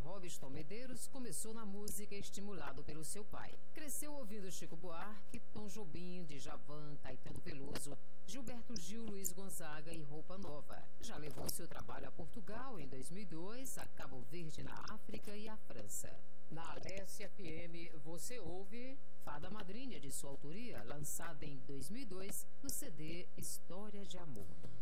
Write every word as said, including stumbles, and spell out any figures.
Robson Medeiros começou na música estimulado pelo seu pai. Cresceu ouvindo Chico Buarque, Tom Jobim, Djavan, Caetano Veloso, Gilberto Gil, Luiz Gonzaga e Roupa Nova. Já levou seu trabalho a Portugal em dois mil e dois, a Cabo Verde na África e a França. Na Alessia F M você ouve Fada Madrinha, de sua autoria, lançada em dois mil e dois no C D História de Amor.